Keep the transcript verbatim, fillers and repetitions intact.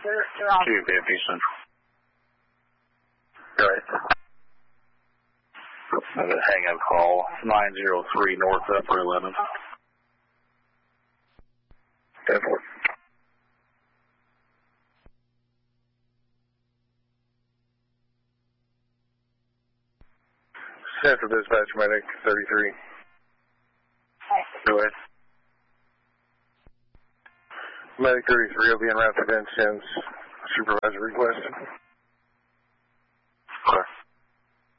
they're, they're on. two fifty Central. Go ahead. That's a hang-up call, nine zero three North Upper eleven. Definitely. Central Dispatch, Medic thirty-three. Hi. Go ahead. Medic thirty-three will be in route to Vincennes. Supervisor requested.